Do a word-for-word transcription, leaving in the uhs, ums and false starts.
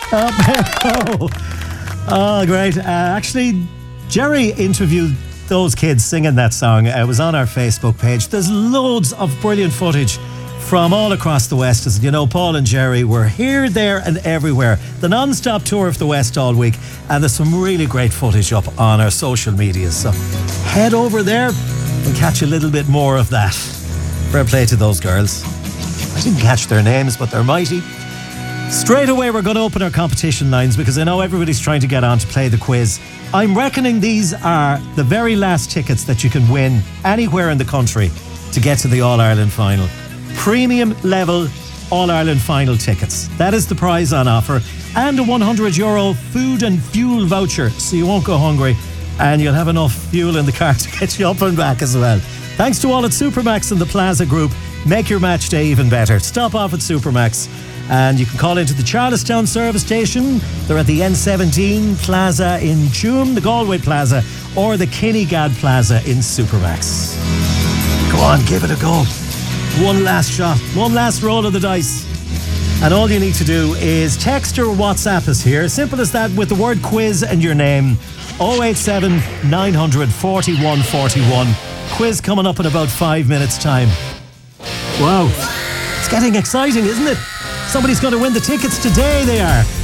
Oh, oh great. Uh, actually, Jerry interviewed those kids singing that song. It was on our Facebook page. There's loads of brilliant footage from all across the West. As you know, Paul and Jerry were here, there and everywhere. The non-stop tour of the West all week. And there's some really great footage up on our social media. So head over there and catch a little bit more of that. Fair play to those girls. I didn't catch their names, but they're mighty. Straight away, we're going to open our competition lines because I know everybody's trying to get on to play the quiz. I'm reckoning these are the very last tickets that you can win anywhere in the country to get to the All-Ireland final. Premium level All-Ireland final tickets. That is the prize on offer. And a one hundred euro food and fuel voucher, so you won't go hungry and you'll have enough fuel in the car to get you up and back as well. Thanks to all at Supermax and the Plaza Group. Make your match day even better. Stop off at Supermax and you can call into the Charlestown service station. They're at the N seventeen Plaza in Tuam, the Galway Plaza, or the Kinnegad Plaza in Supermax. Go on, give it a go. One last shot, one last roll of the dice. And all you need to do is text or WhatsApp us here. Simple as that, with the word quiz and your name. oh eight seven, nine hundred, forty-one forty-one. Quiz coming up in about five minutes time. Wow, it's getting exciting, isn't it? Somebody's going to win the tickets today, they are.